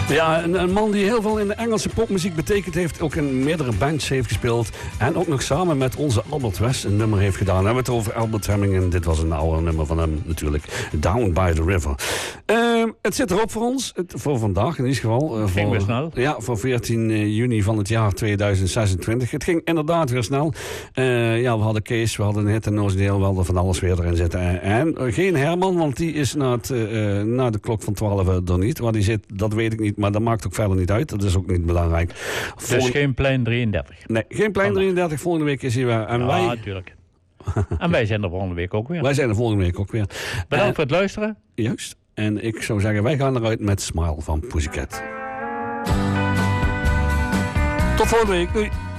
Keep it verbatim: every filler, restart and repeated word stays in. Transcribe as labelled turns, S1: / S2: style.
S1: Ja, een, een man die heel veel in de Engelse popmuziek betekend heeft. Ook in meerdere bands heeft gespeeld. En ook nog samen met onze Albert West een nummer heeft gedaan. We hebben het over Albert Hamming. En dit was een oude nummer van hem natuurlijk. Down by the River. Uh, het zit erop voor ons. Het, voor vandaag in ieder geval. Uh,
S2: ging
S1: voor,
S2: weer snel.
S1: Ja, voor veertien juni van het jaar tweeduizend zesentwintig. Het ging inderdaad weer snel. Uh, ja, we hadden Kees, we hadden een hit en Oosdeel. We hadden van alles weer erin zitten. En uh, geen Herman, want die is na, het, uh, na de klok van twaalf er niet. Waar die zit, dat weet ik niet. Maar dat maakt ook verder niet uit. Dat is ook niet belangrijk.
S2: Volgende... Dus geen plein drieëndertig?
S1: Nee, geen plein drieëndertig. Volgende week is hij weer. En
S2: ja,
S1: wij...
S2: natuurlijk. En wij zijn er volgende week ook weer.
S1: Wij zijn er volgende week ook weer.
S2: Bedankt
S1: en...
S2: voor het luisteren.
S1: Juist. En ik zou zeggen, wij gaan eruit met Smile van Pussycat. Tot volgende week. Doei.